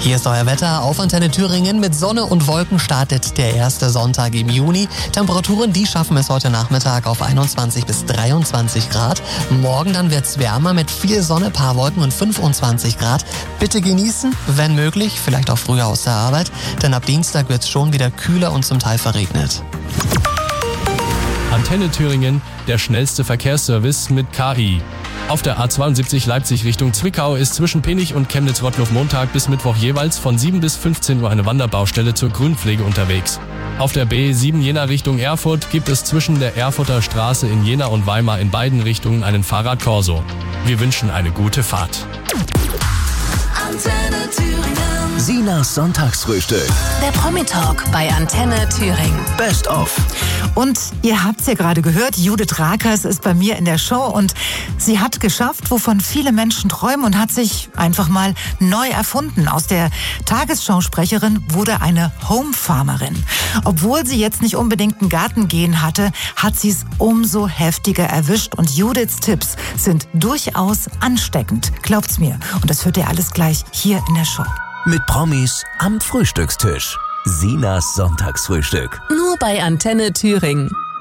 Hier ist euer Wetter auf Antenne Thüringen. Mit Sonne und Wolken startet der erste Sonntag im Juni. Temperaturen, die schaffen es heute Nachmittag auf 21 bis 23 Grad. Morgen dann wird's wärmer mit viel Sonne, paar Wolken und 25 Grad. Bitte genießen, wenn möglich, vielleicht auch früher aus der Arbeit, denn ab Dienstag wird's schon wieder kühler und zum Teil verregnet. Antenne Thüringen, der schnellste Verkehrsservice mit KI. Auf der A72 Leipzig Richtung Zwickau ist zwischen Penich und Chemnitz-Rottluff Montag bis Mittwoch jeweils von 7 bis 15 Uhr eine Wanderbaustelle zur Grünpflege unterwegs. Auf der B7 Jena Richtung Erfurt gibt es zwischen der Erfurter Straße in Jena und Weimar in beiden Richtungen einen Fahrradkorso. Wir wünschen eine gute Fahrt. Antenne Thüringen. Sinas Sonntagsfrühstück. Der Promi-Talk bei Antenne Thüringen. Best of. Und ihr habt's ja gerade gehört, Judith Rakers ist bei mir in der Show und sie hat geschafft, wovon viele Menschen träumen und hat sich einfach mal neu erfunden. Aus der Tagesschausprecherin wurde eine Homefarmerin. Obwohl sie jetzt nicht unbedingt einen Garten hatte, hat sie es umso heftiger erwischt und Judiths Tipps sind durchaus ansteckend. Glaubt's mir. Und das hört ihr alles gleich hier in der Show. Mit Promis am Frühstückstisch. Sinas Sonntagsfrühstück. Nur bei Antenne Thüringen.